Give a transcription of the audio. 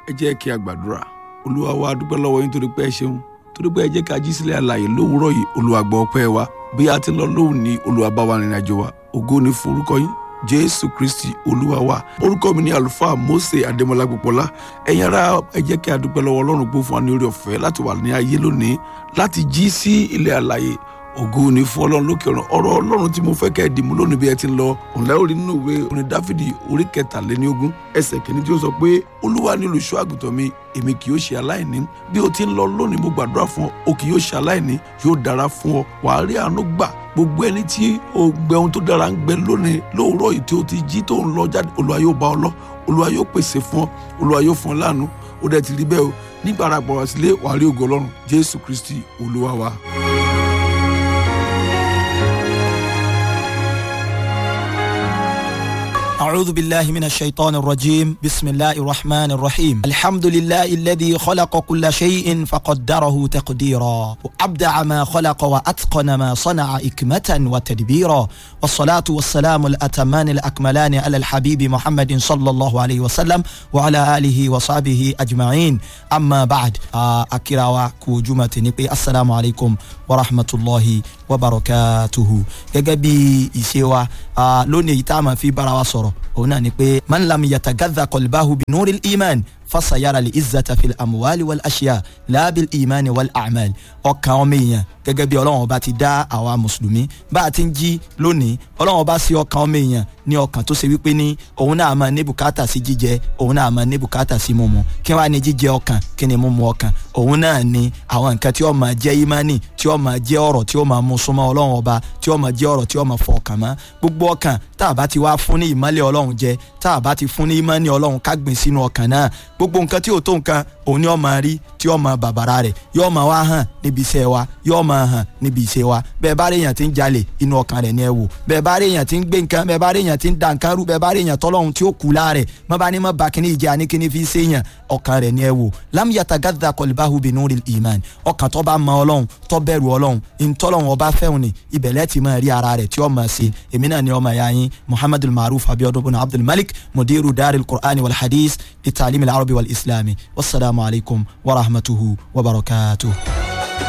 ẹ jẹ́ kí a gbàdúrà. Olúwa wa dúpẹ́ lọ́wọ́ yín torí pé ẹ ṣeun, torí pé ẹ jẹ́ ká jí sílẹ̀ alààyè lówùúrọ̀ yìí. Olúwa gbọ́ ọpẹ́ wa, bí a ti lọ lóhùn ní Olúwa bá wa rìnrìn àjò wa. Ògo ni fún orúkọ yín, Jésù Kristi Olúwa wa. Orúkọ mi ni àlùfáà Mósè Adémọ́lá Pópọ́lá. Ẹ̀yin ará, ẹ jẹ́ kí a dúpẹ́ lọ́wọ́ Ọlọ́run pé ó fún wa ní oore ọ̀fẹ́ láti wà ní ayé lónìí, láti jí sí ilẹ̀ alààyè. Ògo ni fún Ọlọ́run lókè ọ̀run. Ọ̀rọ̀ Ọlọ́run tí mo fẹ́ kẹ́ ẹ dìmú lónìí bí ẹ ti ń lọ, òun lẹ́ orí nínú ìwé orin Dáfídì orí 23 ẹsẹ̀ kìíní tí ó sọ pé Olúwa ni olùṣọ́ àgùntàn mi, èmi kì yóò ṣe aláìní. Bí o ti ń lọ lónìí, mo gbàdúrà fún ọ, o kì yóò ṣe aláìní, yóò dára fún ọ, wàá rí àánú gbà. Gbogbo ẹni tí o gbẹ ohun tó dára ń gbẹ lónìí lóòrọ̀ yìí tí o ti jí tó ń lọ jáde, Olúwa yóò bá ọ lọ, Olúwa yóò pèsè fún ọ, Olúwa yóò fún ọ láàánú. Ó dẹ̀ ti rí bẹ́ẹ̀ o, nígbà ara gbọ̀rọ̀ sílé wàá rí ògo Ọlọ́run. Jésù Kristi Olúwa wa. أعوذ بالله من الشيطان الرجيم بسم الله الرحمن الرحيم الحمد لله الذي خلق كل شيء فقدره تقديرا وأبدع ما خلق وأتقن ما صنع إكمة وتدبيرا والصلاة والسلام الأتمان الأكملان على الحبيب محمد صلى الله عليه وسلم وعلى آله وصحبه أجمعين أما بعد أكراوا كوجمة نبي السلام عليكم ورحمة الله وبركاته gẹ́gẹ́ ìṣewa lónìí tá a máa fi bára wa sọ̀rọ̀ òun náà ni pé man lam yatagadha qalbahu bi nuril iman fasayara li izzata fil amuwali wal ashiya laabil imani wal a'mal. ọkàn ọmọ èèyàn gẹ́gẹ́ bí Ọlọ́run ọba ti dá àwa mùsùlùmí bá a ti ń jí lónìí, Ọlọ́run ọba sí ọkàn ọmọ èèyàn ní ọkàn tó ṣe wípé ní òun náà máa ní bùkátà sí jíjẹ, òun náà máa ní bùkátà sí mímu. kí wàá ní jíjẹ ọkàn, kí ni mímu ọkàn? òun náà ni àwọn nǹkan tí ó máa jẹ́ ìmánì, tí ó máa jẹ́ ọ̀rọ̀ tí ó máa mú súnmọ́ Ọlọ́run ọba, tí ó máa jẹ́ ọ̀rọ̀ tí ó máa fọ ọkàn mọ́. gbogbo ọkàn tá a bá ti wá fún ní ìmọ́lẹ̀ Ọlọ́run jẹ, tá a bá ti fún ní ìmọ́ni Ọlọ́run ká gbìn sínú ọkàn náà, gbogbo nǹkan tí ò tó nǹkan òun ni ó máa rí, tí ó máa bàbàrà rẹ̀, yóò máa wá hàn níbi iṣẹ́ wa, yóò máa hàn níbi iṣẹ́ wa. bẹ́ẹ̀ bá rí èèyàn tí ń jalè, inú ọkàn rẹ̀ ni ẹ wò. bẹ́ẹ̀ bá rí èèyàn tí ń gbé nǹkan, bẹ́ẹ̀ bá rí èèyàn tí ń da nǹkan rú, bẹ́ẹ̀ bá rí èèyàn tọ́lọ́hun tí ó kú láàrẹ̀, má bá ní má ba kíní ìjà ní kíní fi ṣe èèyàn, ọkàn rẹ̀ ni ẹ wò. lam yatagadha qalbahu binuril iman. ọkàn tó bá mọ Ọlọ́run, tó bẹ̀rù Ọlọ́run, ìtọ́lọ́hun ọba fẹ́hùn ni ibẹ̀lẹ́ ti máa rí ara rẹ̀ tí ó máa ṣe. èmi náà ni ọmọ ẹ̀yà yín Muhammadul Maruf Abiodun bin Abdul Malik, mudiru daril Qur'ani wal hadith li ta'lim al arabi wal islami. Wassalamu alaikum wa rahmatuhu wa barakatuh.